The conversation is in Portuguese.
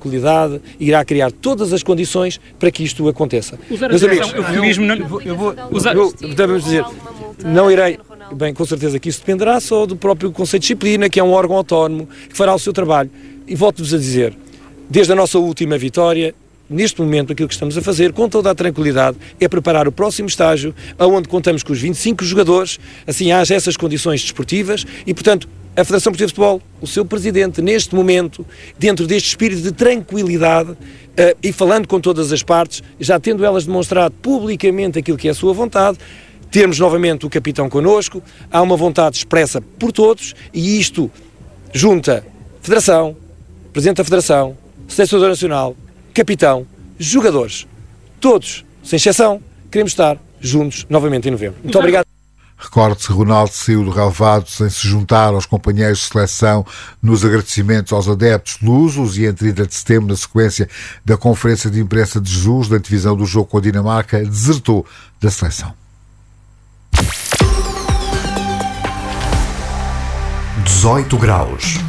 tranquilidade, irá criar todas as condições para que isto aconteça. Meus amigos, eu vou usar... Devemos dizer, não irei... Bem, com certeza que isso dependerá só do próprio Conselho de Disciplina, que é um órgão autónomo, que fará o seu trabalho. E volto-vos a dizer, desde a nossa última vitória, neste momento aquilo que estamos a fazer, com toda a tranquilidade, é preparar o próximo estágio, onde contamos com os 25 jogadores, assim haja essas condições desportivas e, portanto, a Federação Portuguesa de Futebol, o seu presidente, neste momento, dentro deste espírito de tranquilidade e falando com todas as partes, já tendo elas demonstrado publicamente aquilo que é a sua vontade, termos novamente o capitão connosco, há uma vontade expressa por todos e isto junta Federação, Presidente da Federação, Selecionador Nacional, capitão, jogadores, todos, sem exceção, queremos estar juntos novamente em novembro. Muito obrigado. Recorde-se, Ronaldo saiu do relevado sem se juntar aos companheiros de seleção nos agradecimentos aos adeptos lusos e em 30 de setembro, na sequência da conferência de imprensa de Jesus, da antevisão do jogo com a Dinamarca, desertou da seleção. 18 graus.